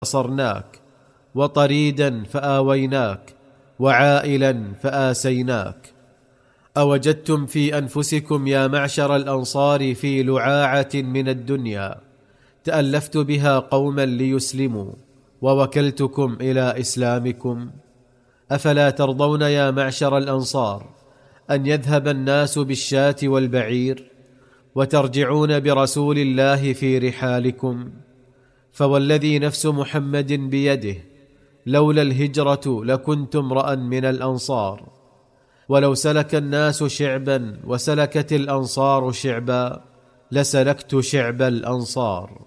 فنصرناك، وطريدا فآويناك، وعائلا فآسيناك. أوجدتم في أنفسكم يا معشر الأنصار في لعاعة من الدنيا تألفت بها قوما ليسلموا، ووكلتكم إلى إسلامكم؟ أفلا ترضون يا معشر الأنصار أن يذهب الناس بالشاة والبعير، وترجعون برسول الله في رحالكم؟ فوالذي نفس محمد بيده لولا الهجرة لكنت امرأ من الأنصار، ولو سلك الناس شعبا وسلكت الأنصار شعبا لسلكت شعب الأنصار.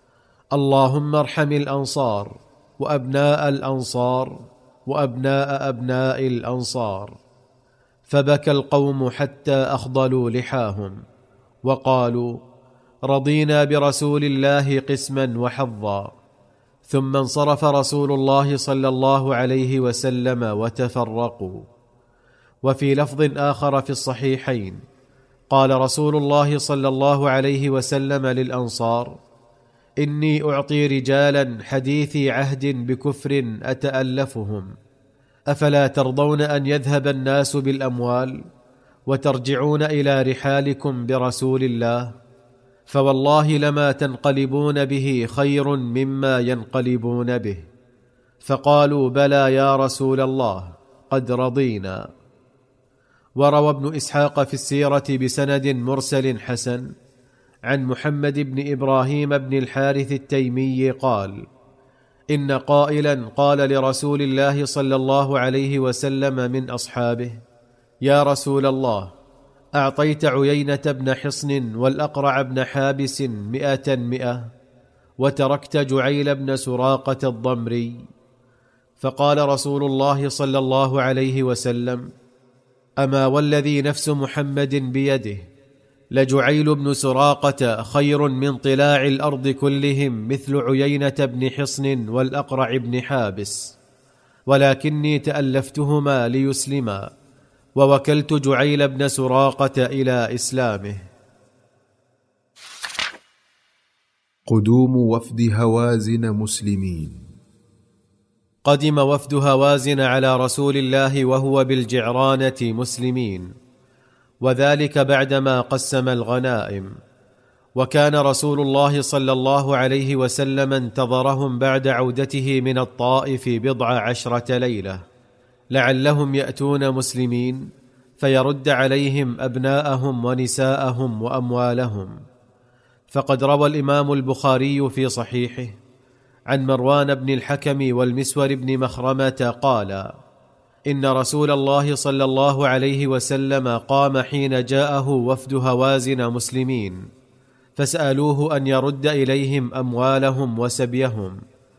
اللهم ارحم الأنصار وأبناء الأنصار وأبناء أبناء الأنصار. فبكى القوم حتى أخضلوا لحاهم وقالوا: رضينا برسول الله قسما وحظا. ثم انصرف رسول الله صلى الله عليه وسلم وتفرقوا. وفي لفظ آخر في الصحيحين قال رسول الله صلى الله عليه وسلم للأنصار: إني أعطي رجالا حديثي عهد بكفر أتألفهم، أفلا ترضون أن يذهب الناس بالأموال وترجعون إلى رحالكم برسول الله؟ فوالله لما تنقلبون به خير مما ينقلبون به. فقالوا: بلى يا رسول الله، قد رضينا. وروى ابن إسحاق في السيرة بسند مرسل حسن عن محمد بن إبراهيم بن الحارث التيمي قال: إن قائلا قال لرسول الله صلى الله عليه وسلم من أصحابه: يا رسول الله، أعطيت عيينة بن حصن والأقرع بن حابس 100 وتركت جعيل بن سراقة الضمري. فقال رسول الله صلى الله عليه وسلم: أما والذي نفس محمد بيده لجعيل بن سراقة خير من طلاع الأرض كلهم مثل عيينة بن حصن والأقرع بن حابس، ولكني تألفتهما ليسلما، ووكلت جعيل بن سراقة إلى إسلامه. قدوم وفد هوازن مسلمين. قدم وفد هوازن على رسول الله وهو بالجعرانة مسلمين، وذلك بعدما قسم الغنائم. وكان رسول الله صلى الله عليه وسلم انتظرهم بعد عودته من الطائف 10 ليلة لعلهم يأتون مسلمين، فيرد عليهم أبناءهم ونساءهم وأموالهم. فقد روى الإمام البخاري في صحيحه عن مروان بن الحكم والمسور بن مخرمة قال: إن رسول الله صلى الله عليه وسلم قام حين جاءه وفد هوازن مسلمين، فسألوه أن يرد إليهم أموالهم وسبيهم،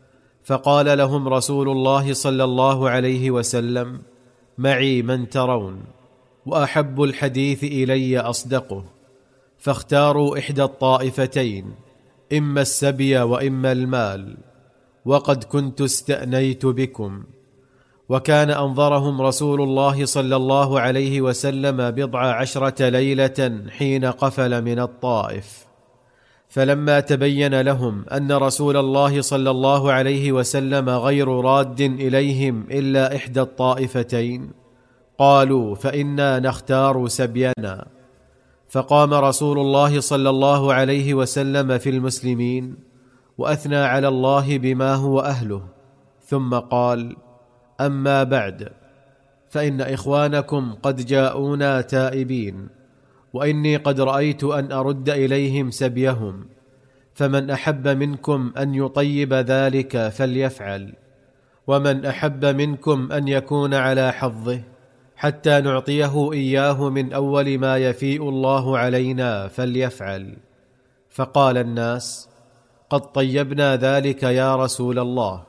فقال لهم رسول الله صلى الله عليه وسلم: معي من ترون، وأحب الحديث إلي أصدقه، فاختاروا إحدى الطائفتين، إما السبي وإما المال، وقد كنت استأنيت بكم. وكان أنظرهم رسول الله صلى الله عليه وسلم 10 ليلة حين قفل من الطائف. فلما تبين لهم أن رسول الله صلى الله عليه وسلم غير راد إليهم إلا إحدى الطائفتين، قالوا: فإنا نختار سبينا. فقام رسول الله صلى الله عليه وسلم في المسلمين وأثنى على الله بما هو أهله، ثم قال: أما بعد، فإن إخوانكم قد جاءونا تائبين، وإني قد رأيت أن أرد إليهم سبيهم، فمن أحب منكم أن يطيب ذلك فليفعل، ومن أحب منكم أن يكون على حظه حتى نعطيه إياه من أول ما يفيء الله علينا فليفعل. فقال الناس: قد طيبنا ذلك يا رسول الله.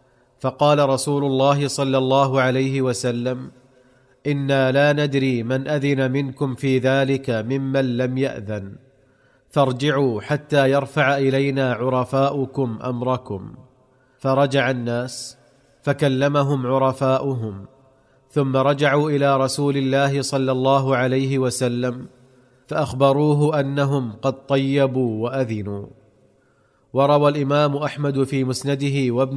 فقال رسول الله صلى الله عليه وسلم: إنا لا ندري من أذن منكم في ذلك ممن لم يأذن، فارجعوا حتى يرفع إلينا عرفاؤكم أمركم. فرجع الناس فكلمهم عرفاؤهم، ثم رجعوا إلى رسول الله صلى الله عليه وسلم فأخبروه أنهم قد طيبوا وأذنوا. وروى الإمام أحمد في مسنده وابن